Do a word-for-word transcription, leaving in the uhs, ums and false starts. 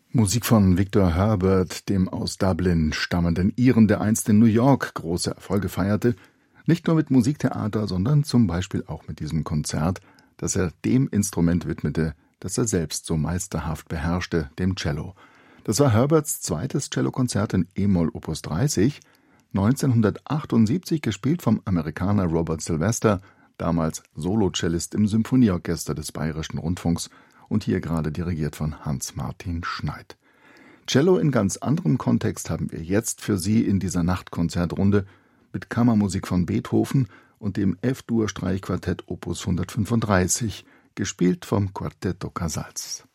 Musik von Victor Herbert, dem aus Dublin stammenden Iren, der einst in New York große Erfolge feierte, nicht nur mit Musiktheater, sondern zum Beispiel auch mit diesem Konzert, das er dem Instrument widmete, das er selbst so meisterhaft beherrschte, dem Cello. Das war Herberts zweites Cellokonzert in e-Moll Opus dreißig, neunzehnhundertachtundsiebzig gespielt vom Amerikaner Robert Sylvester, damals Solocellist im Symphonieorchester des Bayerischen Rundfunks und hier gerade dirigiert von Hans-Martin Schneid. Cello in ganz anderem Kontext haben wir jetzt für Sie in dieser Nachtkonzertrunde mit Kammermusik von Beethoven und dem F-Dur-Streichquartett Opus hundertfünfunddreißig, gespielt vom Quartetto Casals.